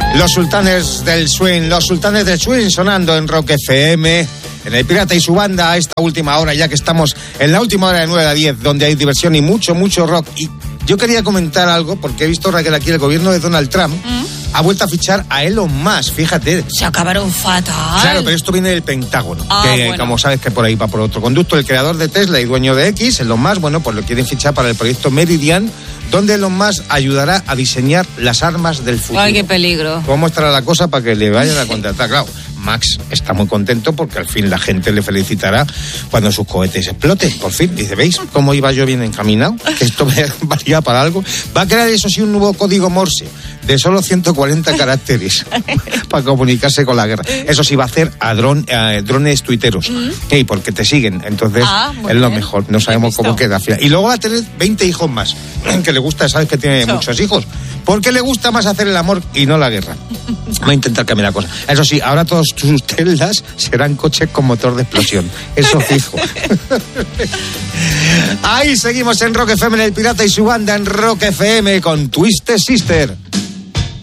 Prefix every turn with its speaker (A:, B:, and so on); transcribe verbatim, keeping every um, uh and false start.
A: Los sultanes del swing, los sultanes del swing sonando en Rock F M, en El Pirata y su banda a esta última hora, ya que estamos en la última hora de nueve a diez, donde hay diversión y mucho, mucho rock. Y yo quería comentar algo, porque he visto, Raquel, aquí el gobierno de Donald Trump ¿Mm? ha vuelto a fichar a Elon Musk, fíjate.
B: Se acabaron fatal.
A: Claro, pero esto viene del Pentágono,
B: ah,
A: que
B: bueno.
A: como sabes que por ahí va por otro conducto. El creador de Tesla y dueño de X, Elon Musk, bueno, pues lo quieren fichar para el proyecto Meridian, donde Elon Musk ayudará a diseñar las armas del futuro.
B: Ay, qué peligro.
A: ¿Cómo estará la cosa para que le vayan a contratar? Claro, Max está muy contento porque al fin la gente le felicitará cuando sus cohetes exploten. Por fin, dice, ¿veis cómo iba yo bien encaminado? Que esto me valía para algo. Va a crear, eso sí, un nuevo código Morse de solo ciento cuarenta caracteres para comunicarse con la guerra. Eso sí, va a hacer a, dron, a drones tuiteros. ¿Mm? Hey, porque te siguen, entonces ah, es lo bien. Mejor. No sabemos cómo queda. Y luego va a tener veinte hijos más, que le gusta, sabes que tiene so. muchos hijos, porque le gusta más hacer el amor y no la guerra. Va a intentar cambiar la cosa. Eso sí, ahora todos sus Teslas serán coches con motor de explosión. Eso fijo. Ahí seguimos en Rock F M, en El Pirata y su banda en Rock F M con Twisted Sister.